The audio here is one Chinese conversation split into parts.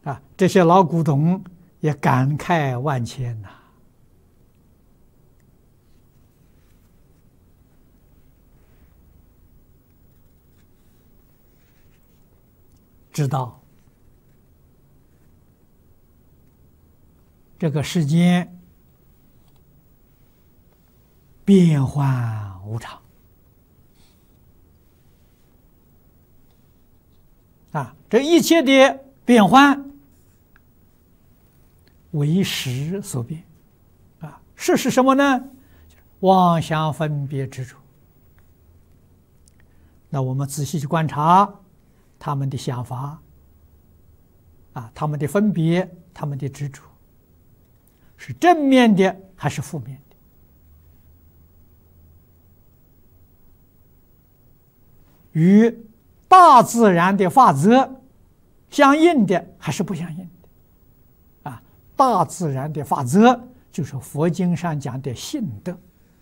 这些老古董也感慨万千呐。知道这个世间变幻无常这一切的变幻为识所变识是什么呢？妄想分别执着。那我们仔细去观察他们的想法他们的分别，他们的执着，是正面的还是负面的？与大自然的法则相应的还是不相应的？大自然的法则就是佛经上讲的性德，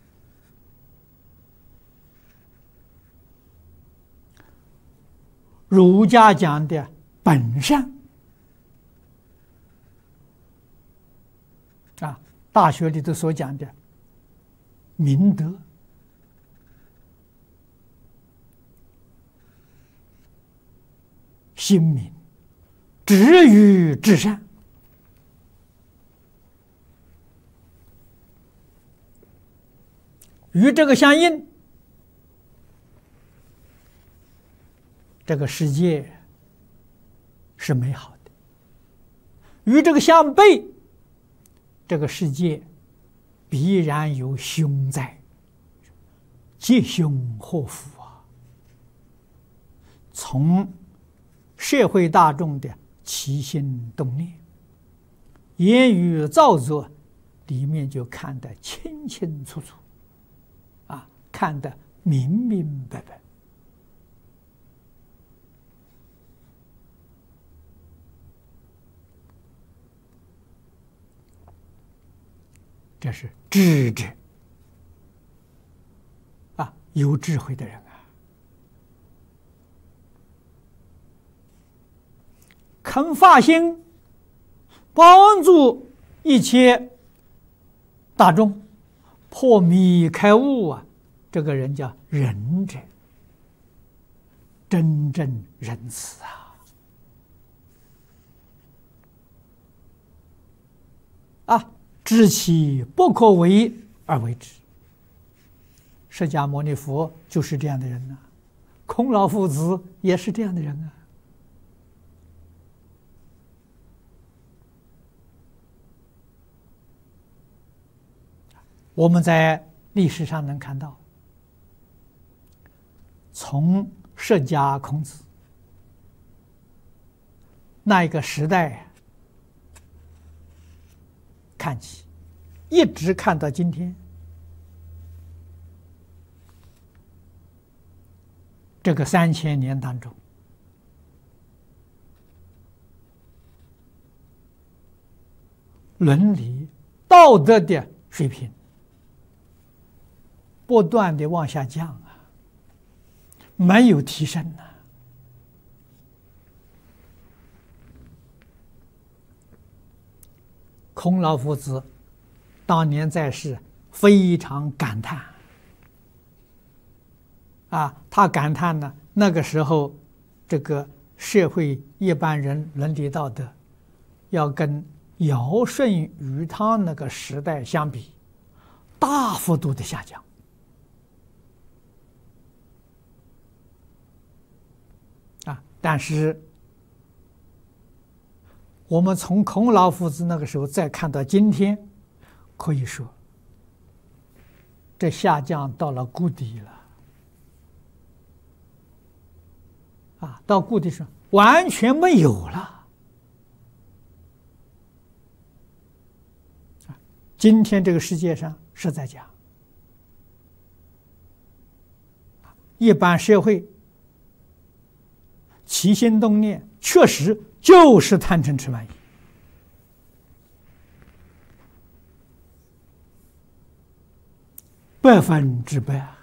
儒家讲的本善大学里头所讲的明德，心明，止于至善。与这个相应，这个世界是美好的；与这个相悖，这个世界必然有凶灾，吉凶祸福从社会大众的起心动念、言语造作里面就看得清清楚楚看得明明白白。这是智者有智慧的人肯发心帮助一切大众破迷开悟这个人叫仁者，真正仁慈知其不可为而为之。释迦牟尼佛就是这样的人孔老夫子也是这样的人我们在历史上能看到，从释迦、孔子那一个时代看起，一直看到今天，这个3000年当中，伦理道德的水平不断的往下降没有提升孔老夫子当年在世非常感叹他感叹呢，那个时候这个社会一般人伦理道德要跟尧舜禹汤那个时代相比，大幅度的下降但是我们从孔老夫子那个时候再看到今天，可以说这下降到了谷底了到谷底上完全没有了今天这个世界上是在讲一般社会起心动念确实就是贪嗔痴慢疑100%。